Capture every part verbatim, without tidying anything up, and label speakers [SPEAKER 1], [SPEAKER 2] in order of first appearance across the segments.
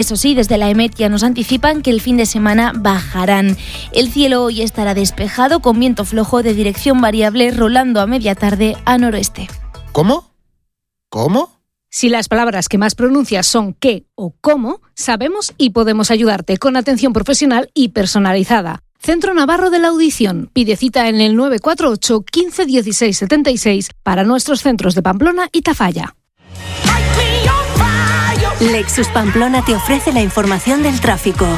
[SPEAKER 1] Eso sí, desde la EMET ya nos anticipan que el fin de semana bajarán. El cielo hoy estará despejado con viento flojo de dirección variable rolando a media tarde a noroeste.
[SPEAKER 2] ¿Cómo? ¿Cómo?
[SPEAKER 3] Si las palabras que más pronuncias son qué o cómo, sabemos y podemos ayudarte con atención profesional y personalizada. Centro Navarro de la Audición. Pide cita en el nueve cuatro ocho, quince, dieciséis, setenta y seis para nuestros centros de Pamplona y Tafalla.
[SPEAKER 4] Lexus Pamplona te ofrece la información del tráfico.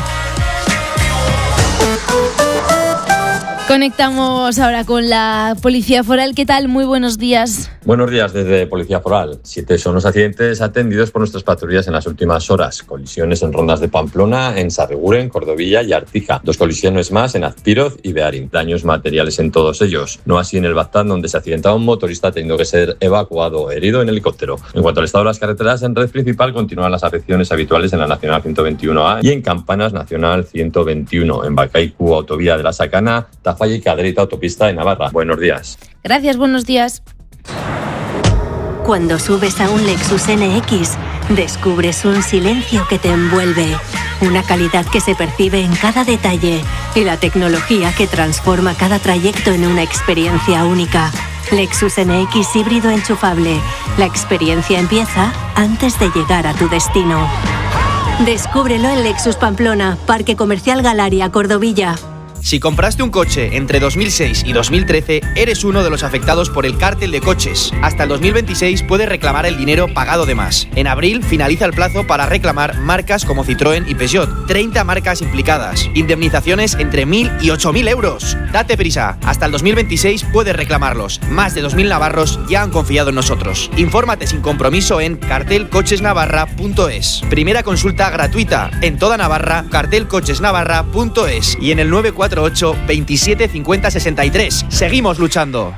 [SPEAKER 1] Conectamos ahora con la Policía Foral. ¿Qué tal? Muy buenos días.
[SPEAKER 5] Buenos días desde Policía Foral. Siete son los accidentes atendidos por nuestras patrullas en las últimas horas. Colisiones en rondas de Pamplona, en Sarriguren, Cordovilla y Artija. Dos colisiones más en Azpiroz y Bearín. Daños materiales en todos ellos. No así en el Baztán, donde se accidentaba un motorista teniendo que ser evacuado o herido en helicóptero. En cuanto al estado de las carreteras, en red principal continúan las afecciones habituales en la Nacional ciento veintiuno A y en Campanas Nacional ciento veintiuno. En Bacaicu, autovía de la Sacana, Tafalla y Cadrita, autopista de Navarra. Buenos días.
[SPEAKER 1] Gracias, buenos días.
[SPEAKER 4] Cuando subes a un Lexus N X, descubres un silencio que te envuelve, una calidad que se percibe en cada detalle y la tecnología que transforma cada trayecto en una experiencia única. Lexus N X híbrido enchufable. La experiencia empieza antes de llegar a tu destino. Descúbrelo en Lexus Pamplona, Parque Comercial Galaria, Cordovilla.
[SPEAKER 6] Si compraste un coche entre dos mil seis y dos mil trece, eres uno de los afectados por el cártel de coches. Hasta el dos mil veintiséis puedes reclamar el dinero pagado de más. En abril finaliza el plazo para reclamar marcas como Citroën y Peugeot. treinta marcas implicadas. Indemnizaciones entre mil y ocho mil euros. Date prisa. Hasta el dos mil veintiséis puedes reclamarlos. Más de dos mil navarros ya han confiado en nosotros. Infórmate sin compromiso en cartel coches navarra punto es. Primera consulta gratuita. En toda Navarra, cartel coches navarra punto es. Y en el nueve cuatro ocho, veintisiete, cincuenta, sesenta y tres. Seguimos luchando.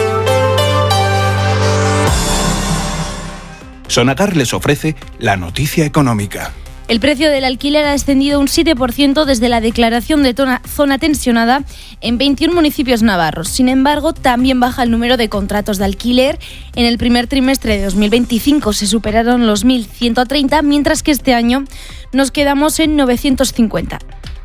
[SPEAKER 7] Sonagar les ofrece la noticia económica.
[SPEAKER 1] El precio del alquiler ha descendido un siete por ciento desde la declaración de tona, zona tensionada en veintiún municipios navarros. Sin embargo, también baja el número de contratos de alquiler. En el primer trimestre de dos mil veinticinco se superaron los mil ciento treinta, mientras que este año nos quedamos en novecientos cincuenta.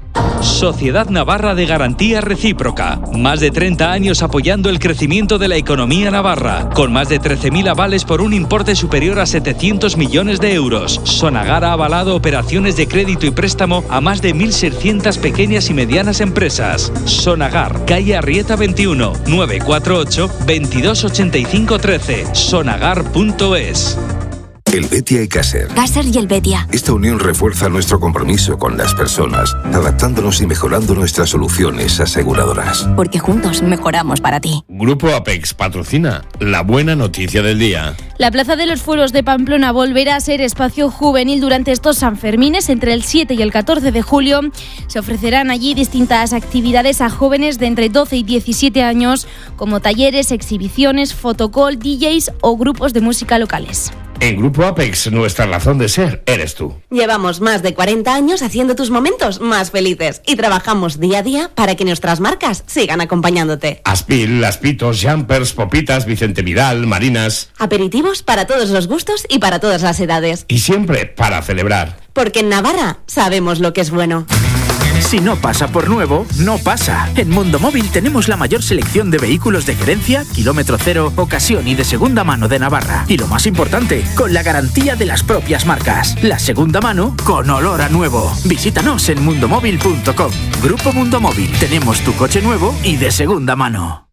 [SPEAKER 8] Sociedad Navarra de Garantía Recíproca. Más de treinta años apoyando el crecimiento de la economía navarra, con más de trece mil avales por un importe superior a setecientos millones de euros. Sonagar ha avalado operaciones de crédito y préstamo a más de mil seiscientas pequeñas y medianas empresas. Sonagar, calle Arrieta veintiuno, nueve cuatro ocho, veintidós ochenta y cinco trece. sonagar punto es.
[SPEAKER 9] Helvetia y Caser.
[SPEAKER 10] Caser y Helvetia.
[SPEAKER 9] Esta unión refuerza nuestro compromiso con las personas, adaptándonos y mejorando nuestras soluciones aseguradoras.
[SPEAKER 10] Porque juntos mejoramos para ti.
[SPEAKER 11] Grupo Apex patrocina la buena noticia del día.
[SPEAKER 1] La Plaza de los Fueros de Pamplona volverá a ser espacio juvenil durante estos Sanfermines. Entre el siete y el catorce de julio se ofrecerán allí distintas actividades a jóvenes de entre doce y diecisiete años, como talleres, exhibiciones, fotocall, D Js o grupos de música locales.
[SPEAKER 11] En Grupo Apex, nuestra razón de ser eres tú.
[SPEAKER 12] Llevamos más de cuarenta años haciendo tus momentos más felices y trabajamos día a día para que nuestras marcas sigan acompañándote.
[SPEAKER 11] Aspil, Aspitos, Jumpers, Popitas, Vicente Vidal, Marinas.
[SPEAKER 12] Aperitivos para todos los gustos y para todas las edades.
[SPEAKER 11] Y siempre para celebrar.
[SPEAKER 12] Porque en Navarra sabemos lo que es bueno.
[SPEAKER 13] Si no pasa por nuevo, no pasa. En Mundo Móvil tenemos la mayor selección de vehículos de gerencia, kilómetro cero, ocasión y de segunda mano de Navarra. Y lo más importante, con la garantía de las propias marcas. La segunda mano con olor a nuevo. Visítanos en mundo móvil punto com. Grupo Mundo Móvil. Tenemos tu coche nuevo y de segunda mano.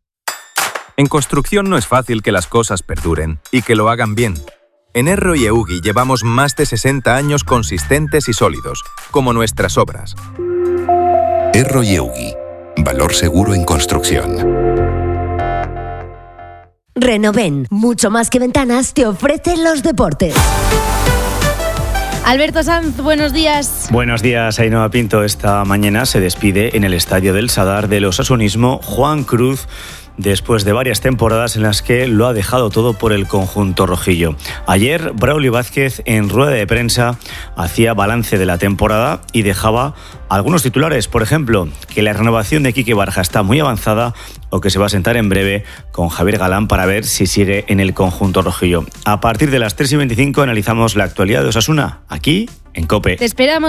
[SPEAKER 14] En construcción no es fácil que las cosas perduren y que lo hagan bien. En Erro y Eugi llevamos más de sesenta años consistentes y sólidos, como nuestras obras.
[SPEAKER 9] Erro y Eugi. Valor seguro en construcción.
[SPEAKER 15] Renoven, mucho más que ventanas, te ofrecen los deportes.
[SPEAKER 1] Alberto Sanz, buenos días.
[SPEAKER 16] Buenos días, Ainhoa Pinto. Esta mañana se despide en el estadio del Sadar del osasunismo Juan Cruz, después de varias temporadas en las que lo ha dejado todo por el conjunto rojillo. Ayer, Braulio Vázquez, en rueda de prensa, hacía balance de la temporada y dejaba algunos titulares. Por ejemplo, que la renovación de Quique Barja está muy avanzada o que se va a sentar en breve con Javier Galán para ver si sigue en el conjunto rojillo. A partir de las tres y veinticinco analizamos la actualidad de Osasuna, aquí en COPE.
[SPEAKER 1] Te esperamos.